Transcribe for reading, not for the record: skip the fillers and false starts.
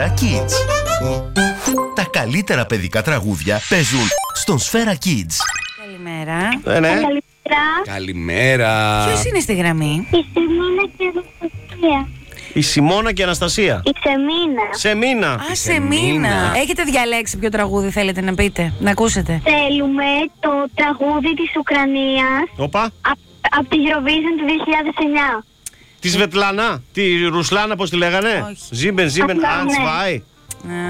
Σφαίρα Kids. Τα καλύτερα παιδικά τραγούδια παίζουν στον Σφαίρα Kids. Καλημέρα. Ναι. Καλημέρα. Καλημέρα. Ποιος είναι στη γραμμή? Η Σεμίνα και η Αναστασία. Η Σιμώνα και η Αναστασία. Η Σεμίνα. Σεμίνα. Α, Σεμίνα. Έχετε διαλέξει ποιο τραγούδι θέλετε να πείτε, να ακούσετε? Θέλουμε το τραγούδι της Ουκρανίας Οπα. από τη Eurovision του 2009. Τη Σβετλάνα. Τη Ρουσλάνα, πώς τη λέγανε. Όχι. Ζίμπεν, Απλά, ναι. Ανσβάι.